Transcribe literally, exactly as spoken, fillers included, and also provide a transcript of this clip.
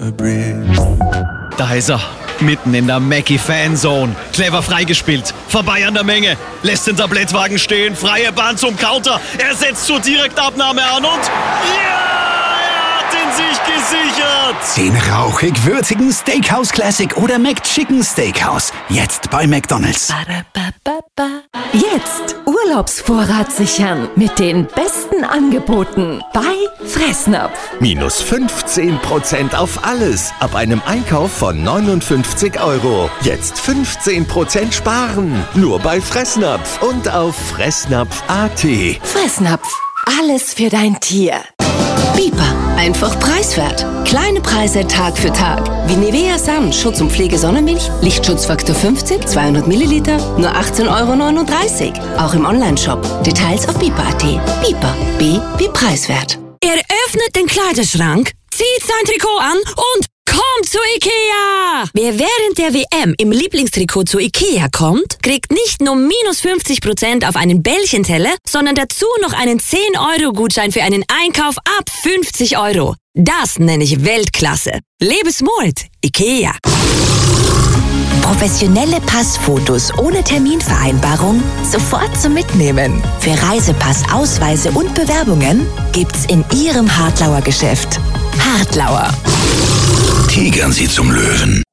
a breeze. Da ist er, mitten in der Mackie-Fanzone. Clever freigespielt, vorbei an der Menge, lässt den Tablettwagen stehen, freie Bahn zum Counter. Er setzt zur Direktabnahme an und ja, er hat ihn sich gesichert. Den rauchig-würzigen Steakhouse Classic oder McChicken Steakhouse. Jetzt bei McDonald's. Jetzt Urlaubsvorrat sichern mit den besten Angeboten bei Fressnapf. Minus fünfzehn Prozent auf alles ab einem Einkauf von neunundfünfzig Euro. Jetzt fünfzehn Prozent sparen. Nur bei Fressnapf und auf fressnapf punkt at. Fressnapf. Alles für dein Tier. Biber. Einfach preiswert. Kleine Preise Tag für Tag. Wie Nivea Sun, Schutz- und Pflege-Sonnenmilch, Lichtschutzfaktor fünfzehn, zweihundert Milliliter, nur achtzehn Euro neununddreißig. Auch im Onlineshop. Details auf biber punkt at. Biber. B wie preiswert. Er öffnet den Kleiderschrank, zieht sein Trikot an und kommt zu Ikea! Wer während der W M im Lieblingstrikot zu Ikea kommt, kriegt nicht nur minus fünfzig Prozent auf einen Bällchenteller, sondern dazu noch einen zehn Euro Gutschein für einen Einkauf ab fünfzig Euro. Das nenne ich Weltklasse. Lebe smart, Ikea. Professionelle Passfotos ohne Terminvereinbarung sofort zum Mitnehmen. Für Reisepass, Ausweise und Bewerbungen gibt's in Ihrem Hartlauer Geschäft. Hartlauer. Tigern Sie zum Löwen.